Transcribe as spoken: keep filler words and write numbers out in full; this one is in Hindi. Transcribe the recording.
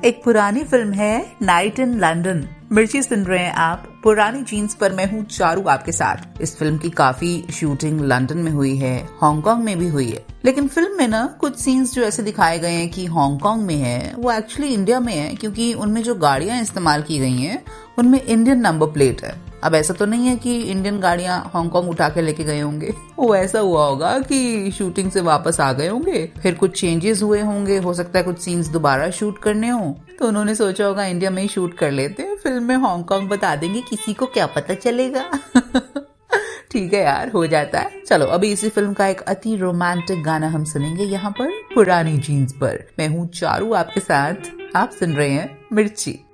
एक पुरानी फिल्म है नाइट इन लंदन। मिर्ची सुन रहे हैं आप पुरानी जीन्स पर। मैं हूँ चारू आपके साथ। इस फिल्म की काफी शूटिंग लंदन में हुई है, हांगकांग में भी हुई है, लेकिन फिल्म में ना कुछ सीन्स जो ऐसे दिखाए गए हैं कि हांगकांग में है वो एक्चुअली इंडिया में है, क्योंकि उनमें जो गाड़ियां इस्तेमाल की गई हैं उनमें इंडियन नंबर प्लेट है। अब ऐसा तो नहीं है कि इंडियन गाड़ियां हांगकांग उठा के लेके गए होंगे, वो ऐसा हुआ होगा कि शूटिंग से वापस आ गए होंगे, फिर कुछ चेंजेस हुए होंगे, हो सकता है कुछ सीन्स दोबारा शूट करने हो, तो उन्होंने सोचा होगा इंडिया में ही शूट कर लेते हैं, फिल्म में हांगकांग बता देंगे, किसी को क्या पता चलेगा। ठीक है यार, हो जाता है। चलो अभी इसी फिल्म का एक अति रोमांटिक गाना हम सुनेंगे यहाँ पर पुरानी जीन्स पर। मैं हूँ चारू आपके साथ, आप सुन रहे हैं मिर्ची।